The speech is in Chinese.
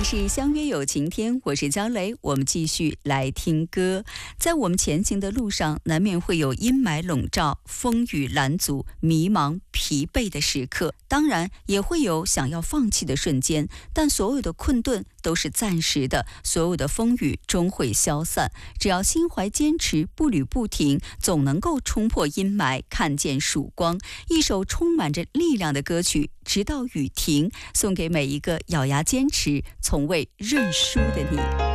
是相约有晴天，我是焦雷，我们继续来听歌。在我们前行的路上，难免会有阴霾笼罩、风雨拦阻、迷茫、疲惫的时刻，当然也会有想要放弃的瞬间，但所有的困顿都是暂时的，所有的风雨终会消散。只要心怀坚持，步履不停，总能够冲破阴霾，看见曙光。一首充满着力量的歌曲，直到雨停，送给每一个咬牙坚持、从未认输的你。